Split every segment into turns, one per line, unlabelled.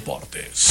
deportes.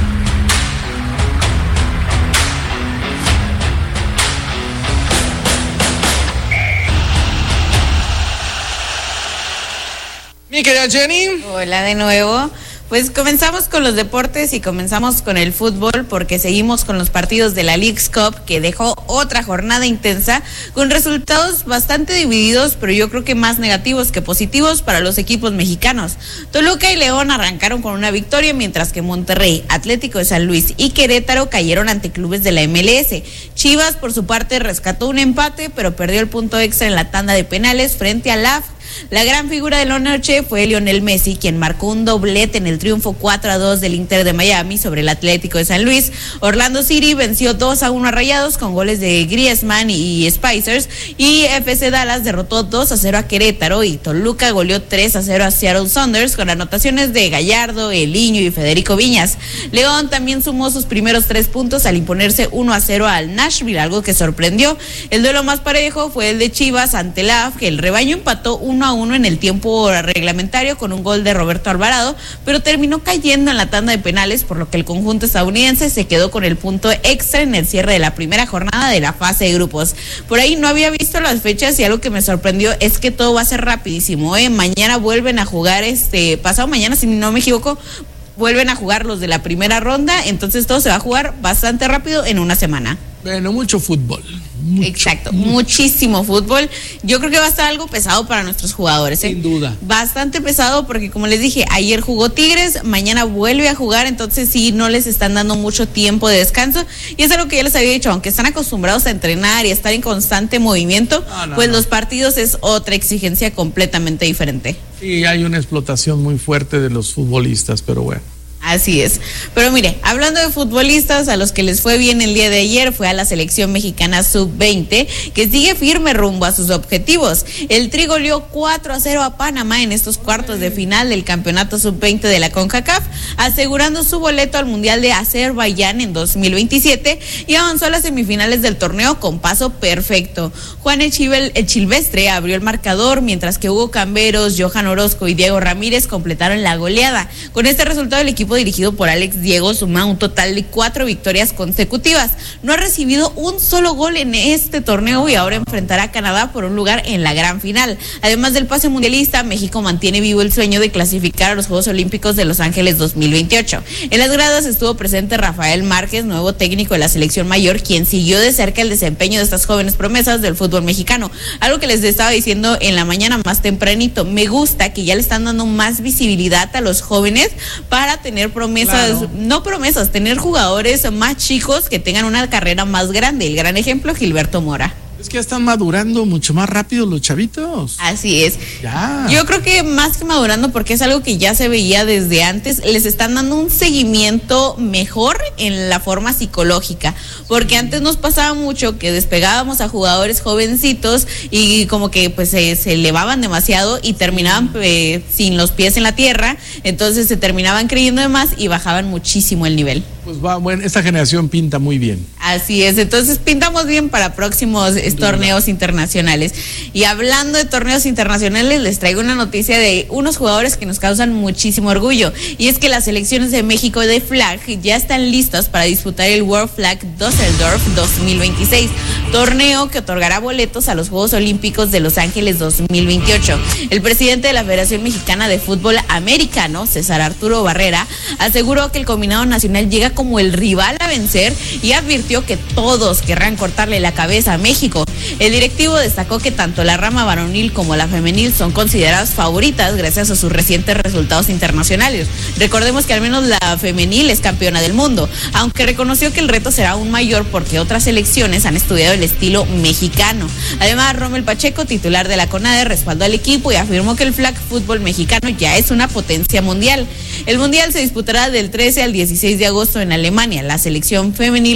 Mi querida Jenny.
Hola de nuevo. Pues comenzamos con los deportes y comenzamos con el fútbol porque seguimos con los partidos de la Leagues Cup, que dejó otra jornada intensa con resultados bastante divididos, pero yo creo que más negativos que positivos para los equipos mexicanos. Toluca y León arrancaron con una victoria, mientras que Monterrey, Atlético de San Luis y Querétaro cayeron ante clubes de la MLS. Chivas, por su parte, rescató un empate, pero perdió el punto extra en la tanda de penales frente al LAF. La gran figura de la noche fue Lionel Messi, quien marcó un doblete en el triunfo 4-2 del Inter de Miami sobre el Atlético de San Luis. Orlando City venció 2-1 a Rayados con goles de Griezmann y Spicers, y FC Dallas derrotó 2-0 a Querétaro, y Toluca goleó 3-0 a Seattle Sounders con anotaciones de Gallardo, Eliño y Federico Viñas. León también sumó sus primeros 3 puntos al imponerse 1-0 al Nashville, algo que sorprendió. El duelo más parejo fue el de Chivas ante el AF, que el rebaño empató 1-1 en el tiempo reglamentario con un gol de Roberto Alvarado, pero terminó cayendo en la tanda de penales, por lo que el conjunto estadounidense se quedó con el punto extra en el cierre de la primera jornada de la fase de grupos. Por ahí no había visto las fechas y algo que me sorprendió es que todo va a ser rapidísimo, Mañana vuelven a jugar, pasado mañana, si no me equivoco, vuelven a jugar los de la primera ronda, entonces todo se va a jugar bastante rápido en una semana.
Bueno, mucho fútbol.
Exacto, muchísimo fútbol. Yo creo que va a estar algo pesado para nuestros jugadores,
Sin duda.
Bastante pesado porque, como les dije, ayer jugó Tigres, mañana vuelve a jugar, entonces sí, no les están dando mucho tiempo de descanso. Y es algo que ya les había dicho, aunque están acostumbrados a entrenar y a estar en constante movimiento, los partidos es otra exigencia completamente diferente.
Sí, hay una explotación muy fuerte de los futbolistas, pero bueno.
Así es. Pero mire, hablando de futbolistas, a los que les fue bien el día de ayer fue a la selección mexicana sub-20, que sigue firme rumbo a sus objetivos. El Tri goleó 4-0 a Panamá en estos cuartos de final del campeonato sub-20 de la CONCACAF, asegurando su boleto al Mundial de Azerbaiyán en 2027, y avanzó a las semifinales del torneo con paso perfecto. Juan el Chilvestre abrió el marcador, mientras que Hugo Camberos, Johan Orozco y Diego Ramírez completaron la goleada. Con este resultado, el equipo dirigido por Alex Diego suma un total de 4 victorias consecutivas. No ha recibido un solo gol en este torneo y ahora enfrentará a Canadá por un lugar en la gran final. Además del pase mundialista, México mantiene vivo el sueño de clasificar a los Juegos Olímpicos de Los Ángeles 2028. En las gradas estuvo presente Rafael Márquez, nuevo técnico de la selección mayor, quien siguió de cerca el desempeño de estas jóvenes promesas del fútbol mexicano. Algo que les estaba diciendo en la mañana más tempranito, me gusta que ya le están dando más visibilidad a los jóvenes para tener promesas, no promesas, tener jugadores más chicos que tengan una carrera más grande. El gran ejemplo, Gilberto Mora.
Es que ya están madurando mucho más rápido los chavitos.
Así es.
Ya.
Yo creo que más que madurando, porque es algo que ya se veía desde antes, les están dando un seguimiento mejor en la forma psicológica, porque antes nos pasaba mucho que despegábamos a jugadores jovencitos y como que pues se elevaban demasiado y terminaban sin los pies en la tierra, entonces se terminaban creyendo de más y bajaban muchísimo el nivel.
Pues bueno, esta generación pinta muy bien.
Así es, entonces pintamos bien para próximos torneos internacionales. Y hablando de torneos internacionales, les traigo una noticia de unos jugadores que nos causan muchísimo orgullo, y es que las selecciones de México de flag ya están listas para disputar el World Flag Düsseldorf 2026, torneo que otorgará boletos a los Juegos Olímpicos de Los Ángeles 2028. El presidente de la Federación Mexicana de Fútbol Americano, César Arturo Barrera, aseguró que el combinado nacional llega como el rival a vencer y advirtió que todos querrán cortarle la cabeza a México. El directivo destacó que tanto la rama varonil como la femenil son consideradas favoritas gracias a sus recientes resultados internacionales. Recordemos que al menos la femenil es campeona del mundo, aunque reconoció que el reto será aún mayor porque otras selecciones han estudiado el estilo mexicano. Además, Rommel Pacheco, titular de la CONADE, respaldó al equipo y afirmó que el flag fútbol mexicano ya es una potencia mundial. El mundial se disputará del 13 al 16 de agosto en Alemania. La selección femenil comparte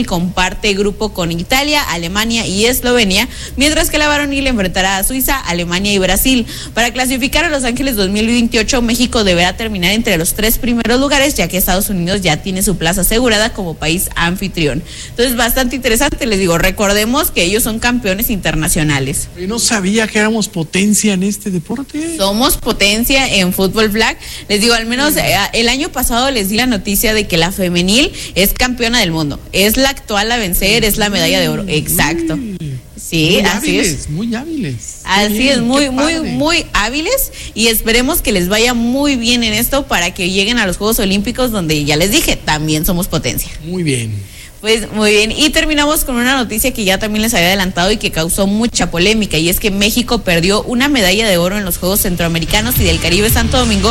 comparte grupo con Italia, Alemania y Eslovenia, mientras que la varonil enfrentará a Suiza, Alemania y Brasil. Para clasificar a Los Ángeles 2028, México deberá terminar entre los 3 primeros lugares, ya que Estados Unidos ya tiene su plaza asegurada como país anfitrión. Entonces, bastante interesante, les digo, recordemos que ellos son campeones internacionales.
Yo no sabía que éramos potencia en este deporte.
Somos potencia en fútbol flag. Les digo, al menos el año pasado les di la noticia de que la femenil es campeona del mundo. Es la actual a vencer, es la medalla de oro. Exacto. Sí, así es.
Muy hábiles.
Así es, muy hábiles, y esperemos que les vaya muy bien en esto para que lleguen a los Juegos Olímpicos, donde ya les dije, también somos potencia.
Muy bien.
Pues muy bien, y terminamos con una noticia que ya también les había adelantado y que causó mucha polémica, y es que México perdió una medalla de oro en los Juegos Centroamericanos y del Caribe Santo Domingo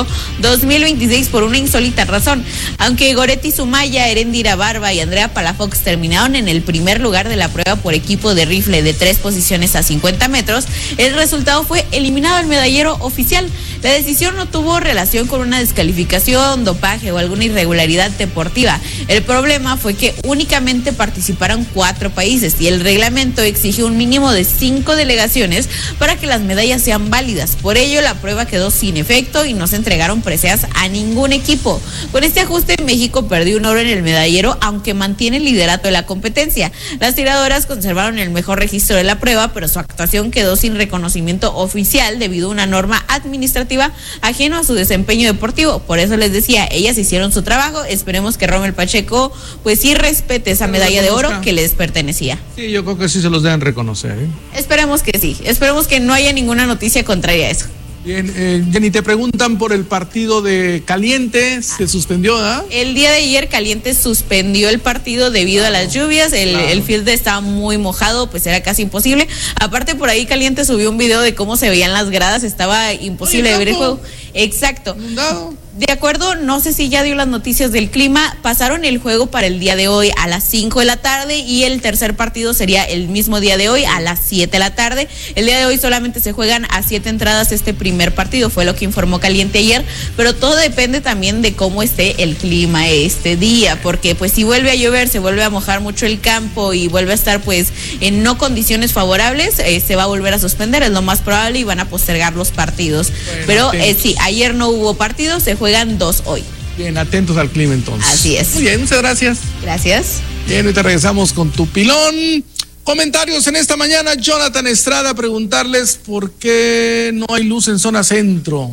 2026 por una insólita razón. Aunque Goretti Sumaya, Erendira Barba y Andrea Palafox terminaron en el primer lugar de la prueba por equipo de rifle de 3 posiciones a 50 metros, el resultado fue eliminado el medallero oficial. La decisión no tuvo relación con una descalificación, dopaje o alguna irregularidad deportiva. El problema fue que únicamente participaron 4 países y el reglamento exige un mínimo de 5 delegaciones para que las medallas sean válidas. Por ello, la prueba quedó sin efecto y no se entregaron preseas a ningún equipo. Con este ajuste, México perdió un oro en el medallero, aunque mantiene el liderato de la competencia. Las tiradoras conservaron el mejor registro de la prueba, pero su actuación quedó sin reconocimiento oficial debido a una norma administrativa ajeno a su desempeño deportivo. Por eso les decía, ellas hicieron su trabajo. Esperemos que Rommel Pacheco pues sí respete esa medalla de oro que les pertenecía.
Sí, yo creo que sí se los deben reconocer, ¿eh?
Esperemos que sí, esperemos que no haya ninguna noticia contraria a eso.
Bien, Jenny, te preguntan por el partido de Caliente, se suspendió, ¿verdad?
El día de ayer Caliente suspendió el partido debido a las lluvias, el field estaba muy mojado, pues era casi imposible. Aparte, por ahí Caliente subió un video de cómo se veían las gradas, estaba imposible de ver el juego. Exacto. De acuerdo, no sé si ya dio las noticias del clima, pasaron el juego para el día de hoy a las 5 de la tarde y el tercer partido sería el mismo día de hoy a las 7 de la tarde. El día de hoy solamente se juegan a 7 entradas este primer partido, fue lo que informó Caliente ayer, pero todo depende también de cómo esté el clima este día, porque pues si vuelve a llover, se vuelve a mojar mucho el campo y vuelve a estar pues en no condiciones favorables, se va a volver a suspender, es lo más probable, y van a postergar los partidos. Bueno, pero sí, ayer no hubo partidos, se juegan 2 hoy.
Bien, atentos al clima entonces.
Así es.
Muy bien, muchas gracias.
Gracias.
Bien, ahorita regresamos con tu pilón. Comentarios en esta mañana. Jonathan Estrada, preguntarles por qué no hay luz en zona centro.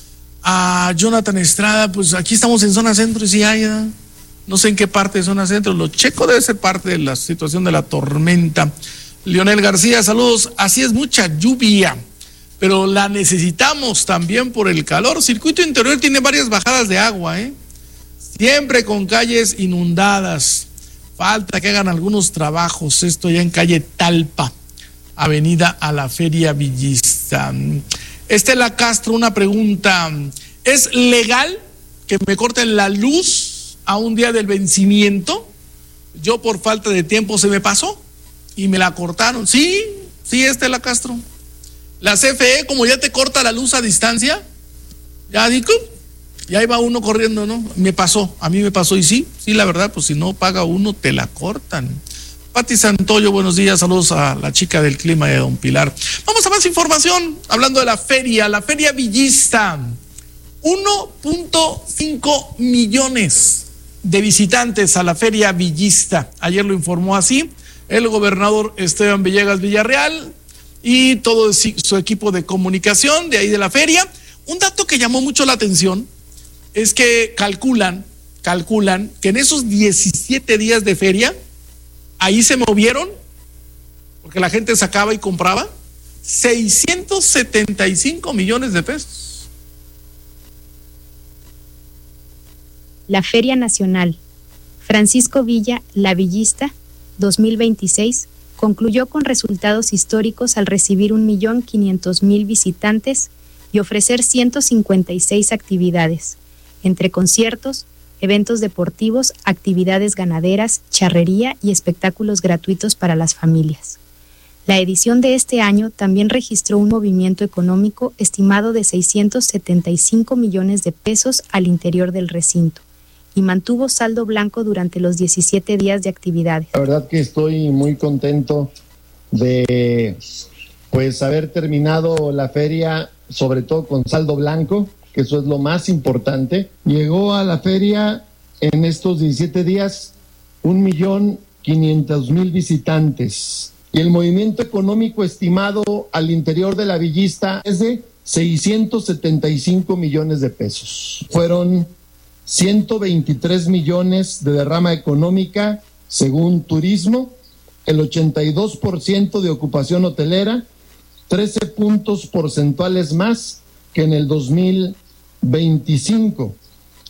A Jonathan Estrada, pues aquí estamos en zona centro y sí hay, ¿verdad? No sé en qué parte de zona centro. Lo checo, debe ser parte de la situación de la tormenta. Leonel García, saludos. Así es, mucha lluvia, pero la necesitamos también por el calor. Circuito Interior tiene varias bajadas de agua, siempre con calles inundadas. Falta que hagan algunos trabajos. Esto ya en calle Talpa, avenida a la Feria Villista. Estela Castro, una pregunta. ¿Es legal que me corten la luz a un día del vencimiento? Yo por falta de tiempo se me pasó y me la cortaron. Sí, Estela Castro. La CFE, como ya te corta la luz a distancia, ya digo, ya iba uno corriendo, ¿no? A mí me pasó, y sí, la verdad, pues si no paga uno, te la cortan. Pati Santoyo, buenos días, saludos a la chica del clima de Don Pilar. Vamos a más información, hablando de la feria Villista. 1.5 millones de visitantes a la Feria Villista. Ayer lo informó así el gobernador Esteban Villegas Villarreal y todo su equipo de comunicación de ahí de la feria. Un dato que llamó mucho la atención es que calculan que en esos 17 días de feria, ahí se movieron, porque la gente sacaba y compraba, 675 millones de pesos.
La Feria Nacional Francisco Villa, La Villista, 2026, concluyó con resultados históricos al recibir 1.500.000 visitantes y ofrecer 156 actividades, entre conciertos, eventos deportivos, actividades ganaderas, charrería y espectáculos gratuitos para las familias. La edición de este año también registró un movimiento económico estimado de 675 millones de pesos al interior del recinto, y mantuvo saldo blanco durante los 17 días de actividades.
La verdad que estoy muy contento de haber terminado la feria, sobre todo con saldo blanco, que eso es lo más importante. Llegó a la feria en estos 17 días 1,500,000 visitantes y el movimiento económico estimado al interior de la Villista es de 675 millones de pesos. Fueron 123 millones de derrama económica según turismo, el 82% de ocupación hotelera, 13 puntos porcentuales más que en el 2025,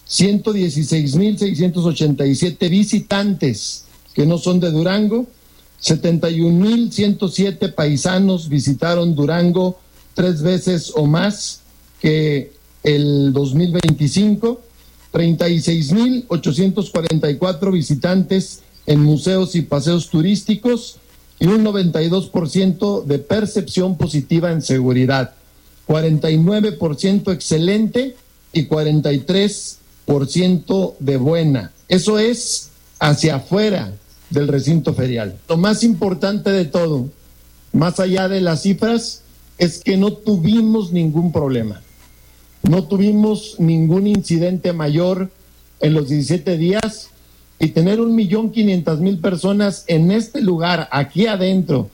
116,687 visitantes que no son de Durango, 71,107 paisanos visitaron Durango 3 veces o más que el 2025, 36,844 visitantes en museos y paseos turísticos y un 92% de percepción positiva en seguridad, 49% excelente y 43% de buena. Eso es hacia afuera del recinto ferial. Lo más importante de todo, más allá de las cifras, es que no tuvimos ningún problema. No tuvimos ningún incidente mayor en los 17 días y tener 1,500,000 personas en este lugar, aquí adentro,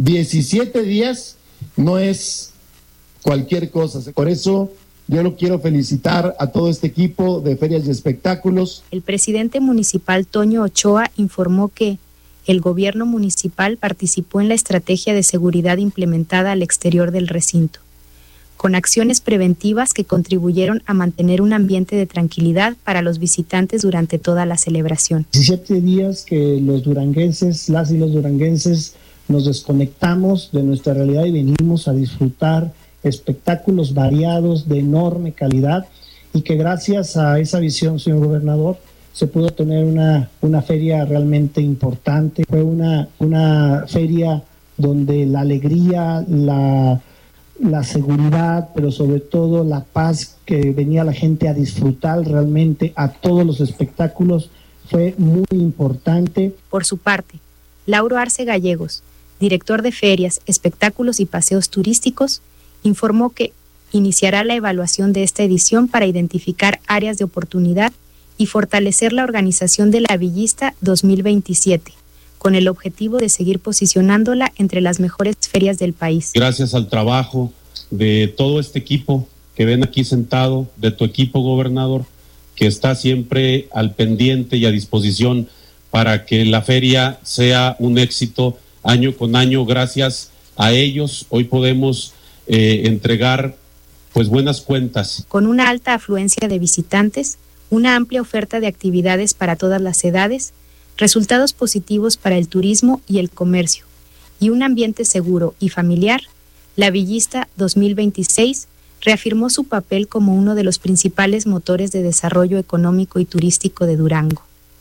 17 días, no es cualquier cosa. Por eso yo lo quiero felicitar a todo este equipo de ferias y espectáculos.
El presidente municipal Toño Ochoa informó que el gobierno municipal participó en la estrategia de seguridad implementada al exterior del recinto, con acciones preventivas que contribuyeron a mantener un ambiente de tranquilidad para los visitantes durante toda la celebración.
17 días que los duranguenses, las y los duranguenses, nos desconectamos de nuestra realidad y venimos a disfrutar espectáculos variados de enorme calidad y que gracias a esa visión, señor gobernador, se pudo tener una feria realmente importante. Fue una feria donde la alegría, la seguridad, pero sobre todo la paz que venía la gente a disfrutar realmente a todos los espectáculos fue muy importante.
Por su parte, Lauro Arce Gallegos, director de ferias, espectáculos y paseos turísticos, informó que iniciará la evaluación de esta edición para identificar áreas de oportunidad y fortalecer la organización de la Villista 2027, con el objetivo de seguir posicionándola entre las mejores ferias del país.
Gracias al trabajo de todo este equipo que ven aquí sentado, de tu equipo, gobernador, que está siempre al pendiente y a disposición para que la feria sea un éxito año con año. Gracias a ellos, hoy podemos entregar pues buenas cuentas.
Con una alta afluencia de visitantes, una amplia oferta de actividades para todas las edades, resultados positivos para el turismo y el comercio, y un ambiente seguro y familiar, la Villista 2026 reafirmó su papel como uno de los principales motores de desarrollo económico y turístico de Durango.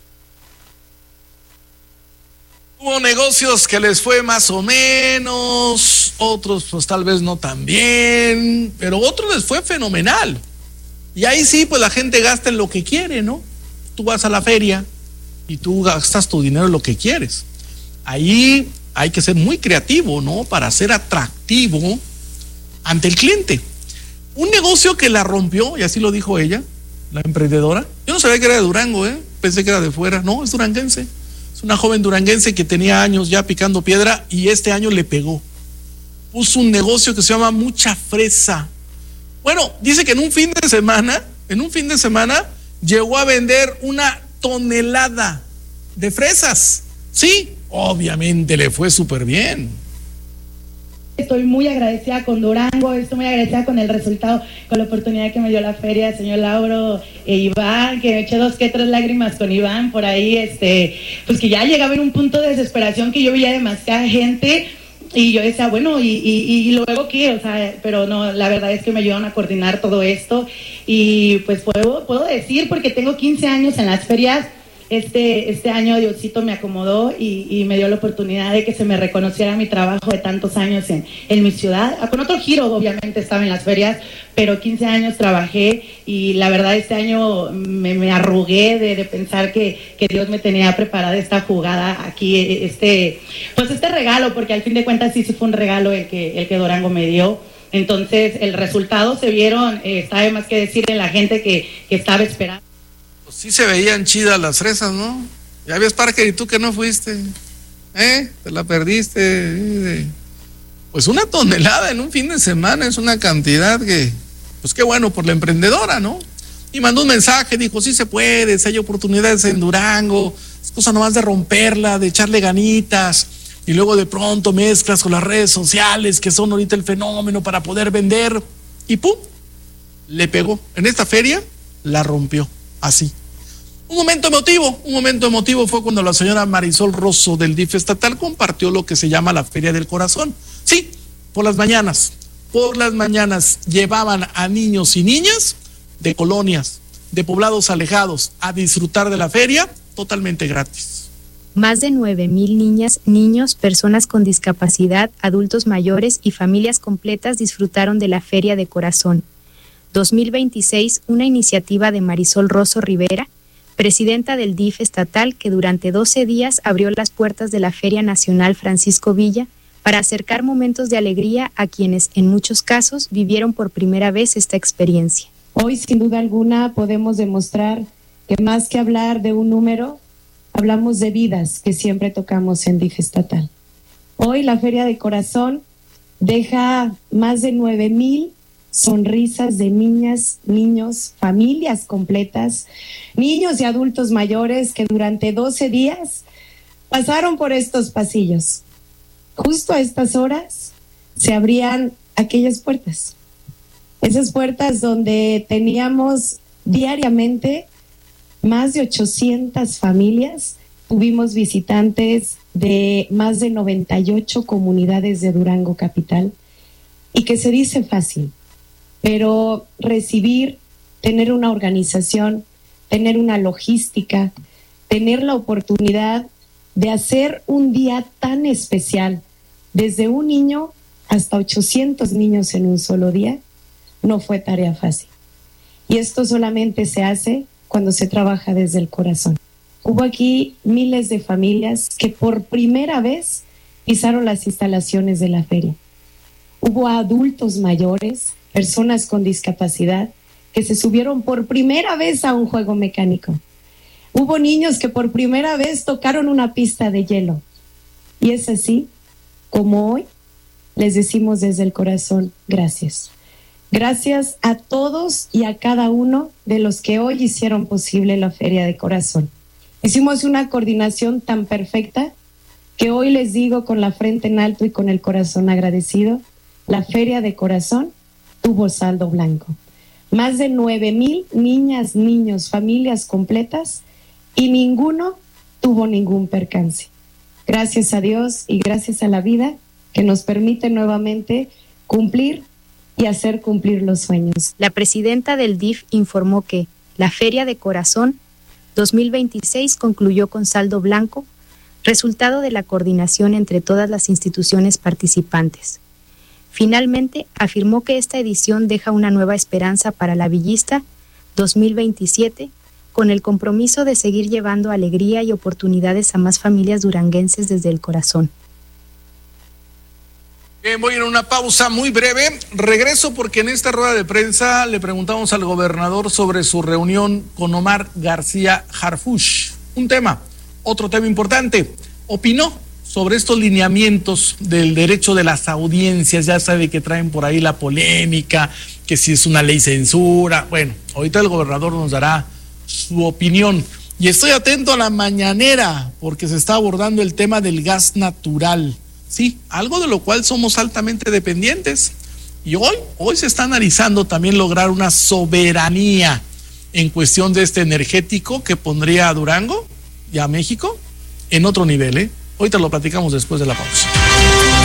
Hubo negocios que les fue más o menos, otros pues tal vez no tan bien, pero otros les fue fenomenal. Y ahí sí, pues la gente gasta en lo que quiere, ¿no? Tú vas a la feria y tú gastas tu dinero en lo que quieres. Ahí hay que ser muy creativo, ¿no? Para ser atractivo ante el cliente. Un negocio que la rompió, y así lo dijo ella, la emprendedora. Yo no sabía que era de Durango, pensé que era de fuera. No, es duranguense. Es una joven duranguense que tenía años ya picando piedra y este año le pegó. Puso un negocio que se llama Mucha Fresa. Bueno, dice que en un fin de semana llegó a vender 1 tonelada de fresas. Sí, obviamente le fue súper bien.
Estoy muy agradecida con Durango, estoy muy agradecida con el resultado, con la oportunidad que me dio la feria, señor Lauro e Iván, que me eché 2 que 3 lágrimas con Iván por ahí, pues que ya llegaba en un punto de desesperación que yo veía demasiada gente y yo decía, bueno, y luego qué, o sea, pero no, la verdad es que me ayudaron a coordinar todo esto y pues puedo decir, porque tengo 15 años en las ferias, este año Diosito me acomodó y me dio la oportunidad de que se me reconociera mi trabajo de tantos años en mi ciudad. Con otro giro, obviamente, estaba en las ferias, pero 15 años trabajé y la verdad este año me arrugué de pensar que Dios me tenía preparada esta jugada aquí, este regalo, porque al fin de cuentas sí fue un regalo el que Durango me dio. Entonces el resultado se vieron, sabe más que decir en la gente que estaba esperando.
Pues sí se veían chidas las fresas, ¿no? Ya ves, Parker, y tú que no fuiste, te la perdiste. Pues 1 tonelada en un fin de semana es una cantidad que, pues qué bueno por la emprendedora, ¿no? Y mandó un mensaje, dijo, sí se puede, si hay oportunidades en Durango, es cosa nomás de romperla, de echarle ganitas, y luego de pronto mezclas con las redes sociales, que son ahorita el fenómeno para poder vender, y ¡pum! Le pegó. En esta feria la rompió, así. Un momento emotivo fue cuando la señora Marisol Rosso del DIF estatal compartió lo que se llama la Feria del Corazón. Sí, por las mañanas llevaban a niños y niñas de colonias, de poblados alejados, a disfrutar de la feria totalmente gratis.
Más de 9,000 niñas, niños, personas con discapacidad, adultos mayores y familias completas disfrutaron de la Feria de Corazón 2026, una iniciativa de Marisol Rosso Rivera, presidenta del DIF estatal, que durante 12 días abrió las puertas de la Feria Nacional Francisco Villa para acercar momentos de alegría a quienes, en muchos casos, vivieron por primera vez esta experiencia.
Hoy, sin duda alguna, podemos demostrar que más que hablar de un número, hablamos de vidas que siempre tocamos en DIF estatal. Hoy la Feria de Corazón deja más de 9,000 sonrisas de niñas, niños, familias completas, niños y adultos mayores que durante 12 días pasaron por estos pasillos. Justo a estas horas se abrían aquellas puertas. Esas puertas donde teníamos diariamente más de 800 familias, tuvimos visitantes de más de 98 comunidades de Durango capital, y que se dice fácil, pero recibir, tener una organización, tener una logística, tener la oportunidad de hacer un día tan especial, desde un niño hasta 800 niños en un solo día, no fue tarea fácil. Y esto solamente se hace cuando se trabaja desde el corazón. Hubo aquí miles de familias que por primera vez pisaron las instalaciones de la feria. Hubo adultos mayores, personas con discapacidad, que se subieron por primera vez a un juego mecánico. Hubo niños que por primera vez tocaron una pista de hielo. Y es así como hoy les decimos desde el corazón, gracias. Gracias a todos y a cada uno de los que hoy hicieron posible la Feria de Corazón. Hicimos una coordinación tan perfecta que hoy les digo con la frente en alto y con el corazón agradecido, la Feria de Corazón tuvo saldo blanco. Más de 9,000 niñas, niños, familias completas, y ninguno tuvo ningún percance. Gracias a Dios y gracias a la vida que nos permite nuevamente cumplir y hacer cumplir los sueños.
La presidenta del DIF informó que la Feria de Corazón 2026 concluyó con saldo blanco, resultado de la coordinación entre todas las instituciones participantes. Finalmente, afirmó que esta edición deja una nueva esperanza para la Villista 2027, con el compromiso de seguir llevando alegría y oportunidades a más familias duranguenses desde el corazón.
Voy a ir a una pausa muy breve. Regreso porque en esta rueda de prensa le preguntamos al gobernador sobre su reunión con Omar García Harfuch. Otro tema importante. Opinó sobre estos lineamientos del derecho de las audiencias. Ya sabe que traen por ahí la polémica, que si es una ley censura. Bueno, ahorita el gobernador nos dará su opinión. Y estoy atento a la mañanera porque se está abordando el tema del gas natural. Sí, algo de lo cual somos altamente dependientes. Y hoy se está analizando también lograr una soberanía en cuestión de este energético que pondría a Durango y a México en otro nivel, Ahorita lo platicamos después de la pausa.